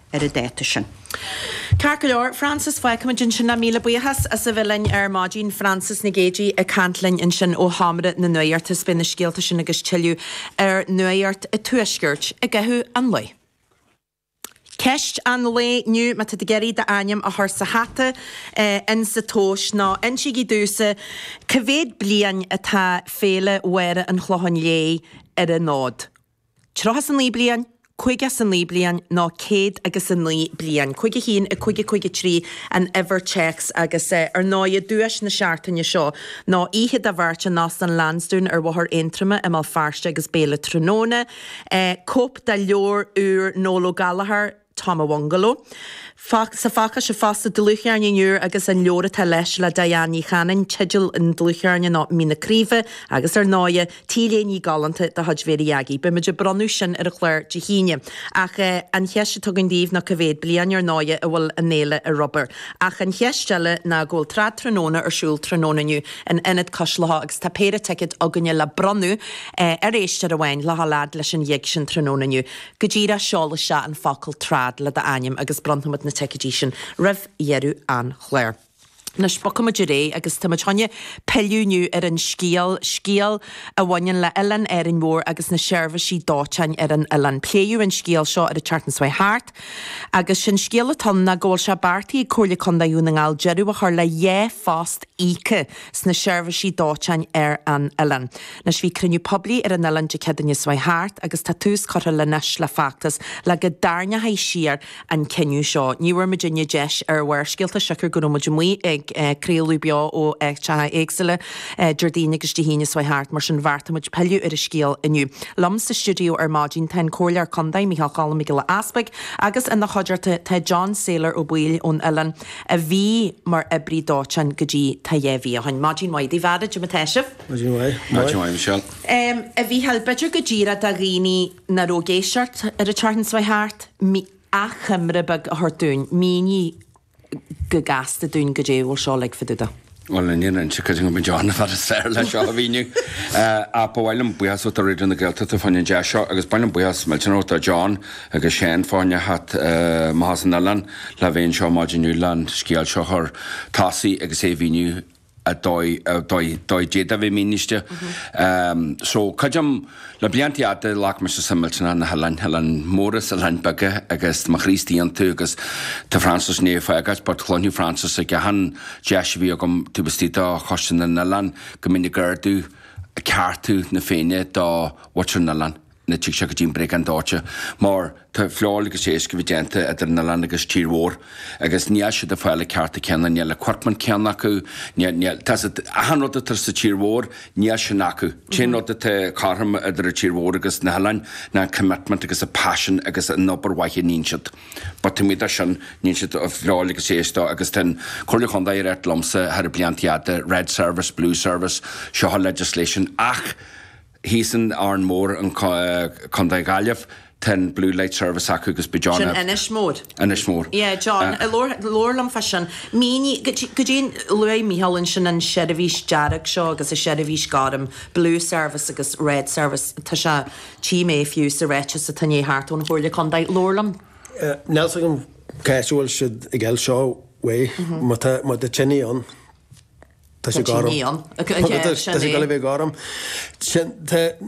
ar a déite sin. Carcailor, Francis Feicamagin sin na míle buchas a sa bhilinn Máidín Francis na géidí a cantlainn in sin ó hamara na nuairt is bin na scialta sin agus tiilú nuairt a tuaisgurt a gathú an lei. Ceist an le nu mat de geirí de aim a thar sa hata in sa tóis ná in si dúsa cyféad blian atá féle uire an chlohan lé ar a nád. Trochas an lí blian, chuigas an lí blian ná céad agus an lí blian. Chuige hín a chuige trí an ever checks agus ar náid dúis na seaartainne seo ná ihe a bhharrte nás an Lansdún ar bhthar intrama i mal farste agus béle tróna. Cóp de leor úr nólo Gallagher Tom Wongalo. Sa facha se fasta dlucharne nuur agus an leora tá leis le Diane Chanin tidil an dlucharne ná mína críve agus ar náia tíléní galanta de hadvéri be meidir bronú sin ar a chléir de híine. Ach an cheiste tugann díomh na cyféad blian ar náia a bhfuil an néile a rubber. Ach an cheistelle na ggóil trad tróna ar siúl trónaniu an inad coslatha agus tá péire ticket aganne le bronú ar éiste a bhain le halad leis an dhéag sin trónaniu. Godíra seála se an facail trad le de aim agus brontamad na tecidí sin rah dhearú an chléir. Na spocam a ré agus táine peúniu ar an scíal a bhainean le Ellen ar an mór agus na seirbhísí dátein ar an Ellen. Pléú an scíal seo ar a Chartensway Hart agus sin scíal atá na ggóil se bartaí cóla condaú na ngáil jeú a chuir le dhé fást íce sna seirbhísí dátein ar an Ellen. Nas bhí cruniú poblí ar an Ellen de cedanne Sway Hart agus tá tús chora le neis le factas le go darne haid siar an ceniu seo. Níhar Virginia deis ar bhhair scíalta sicr go muí ag créalú bea ó teatha éagsile Jardín agus de híine Sway Hart mar sin bharrtamuid peiliú ar a scíal inniu. Lum sa studioú ar Máidín ten cóir condaid Michael Callan Miguel Aspig agus in na chodjarta tá John Saylor ó Buil ón Ellen a bhí mar ibrí dátein go dtí tá dhéhí a hain Máidín Waid í bhada de mateisih. Máidín Waid, Michelle. A bhí helbeidir go ddíra a rií na rógéisiart ar a Chartensway Hart a chymre bag a thortún míní go gasta dún go déhil seo le fiduda. Well, in Ireland, she couldn't be John for the Sarah Shaw Vinu. Apoilum Buas with the region the Gelta to Fanya Jasha, agus Banam Buas, Melchanota John, a Gashan Fanya hat Mahasan Alan, Lavane Shaw Majinulan, Skial Shahar, Tassi, Exavinu. A dói jeda vi minister. So kajam la blianti at the lach Mr. Similton and Helen Morris Helen Bugge agus Machristi and Tugas to Francis Nefagas but Clonu Francis a gahan Jashvi agum to bestita Hoshin and Nalan Gamini Gerdu a cartu na fene da watcher Nalan na Chichakajin break and dodger more to flawless escavigente at the Nalandagus Cheerwar agus Niash the file carta canon yella Quartman Kianaku does it a hundred the Cheerwar Niashanaku chain not the Carham at the Cheerwar agus Nalan na commitment agus a passion agus an upper wahi ninchit but to me that shan ninchit of flawless esta agus ten Corliconda at Lumsa had a bliantiata red service blue service shaw legislation ach he's an Arn Moore and Conda Gallev, 10 blue light service agus be John. Enishmore. Yeah, John. Lorlam fashion. Meany Gajin Louis Mihalin and Shedavish Jarek Shaw as a Shedavish Godam, blue service agus red service Tasha Chime few Sereches at Tanya Hart on Horley Conda Lorlam. Nelson casual should again show way Mata Chenny on. Tá sé garam. Tá sé gal bheith garam. Tá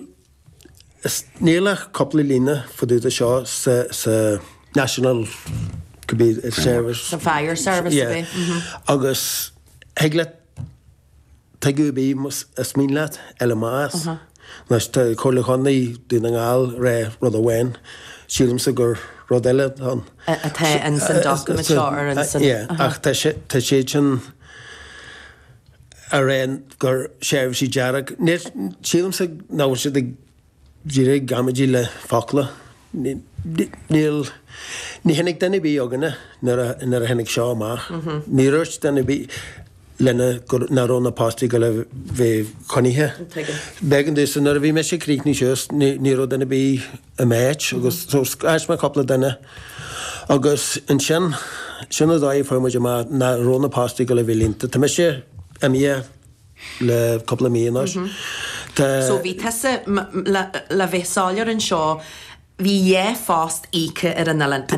níl couple lína fodú seo sa National Service. Sa Fire Service. Yeah. Agus heagla tá gubí as mínlaat LMAs. Nas tá Corlicondaí dúna ngáil ré rud a bhain. Sílim sa gur rud eile an. A tá an san document seo ar an san. Yeah, ach tá sé sin Aran gur Sheriff Jarag. Net Chilum sa now should the Jire Gamajila Fakla. Nil Nihenik Danny be Ogana, Nara Henrik Shaw ma. Nirch Danny be Lena Narona Pastigal ve Conihe. Begging this another V Meshi Creek Nishus, Nero Danny be a match, August so scratch my couple of Dana. August and Shen Shenadai for Majama Narona Pastigal Vilinta. Tamesha Amia le couple of millions. So vi tessa la vesaler en show vi fast ike er an